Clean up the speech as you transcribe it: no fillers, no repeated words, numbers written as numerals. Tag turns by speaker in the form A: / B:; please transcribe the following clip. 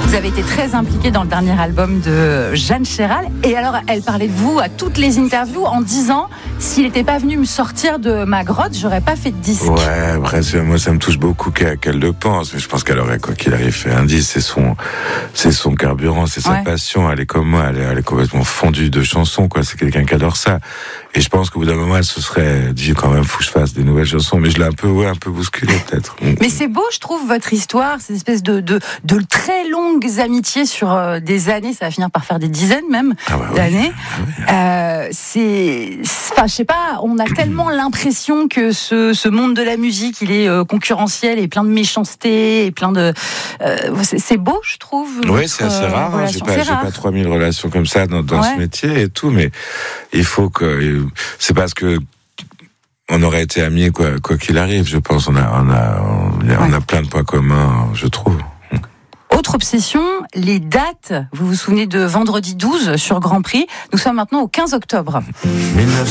A: Vous avez été très impliqué dans le dernier album de Jeanne Chéral. Et alors, elle parlait de vous à toutes les interviews en disant « S'il n'était pas venu me sortir de ma grotte, j'aurais pas fait de disque. »
B: Ouais, après, moi, ça me touche beaucoup qu'elle le pense. Mais je pense qu'elle aurait, quoi qu'il arrive, fait un disque. C'est son carburant, c'est sa passion. Elle est comme moi, elle est complètement fondue de chansons, quoi. C'est quelqu'un qui adore ça. Et je pense qu'au bout d'un moment, elle se serait dit quand même, faut que je fasse des nouvelles chansons. Mais je l'ai un peu bousculé, peut-être.
A: Mais c'est beau, je trouve, votre histoire, cette espèce de très longues amitiés sur des années, ça va finir par faire des dizaines même d'années. Enfin, je sais pas, on a tellement l'impression que ce monde de la musique, il est concurrentiel et plein de méchanceté et plein de. C'est beau, je trouve.
B: Oui, c'est assez rare. J'ai pas 3000 relations comme ça dans ce métier et tout, mais il faut que. C'est parce que on aurait été amis quoi qu'il arrive. Je pense on a plein de points communs, je trouve.
A: Autre obsession, les dates. Vous vous souvenez de vendredi 12 sur Grand Prix. Nous sommes maintenant au 15 octobre.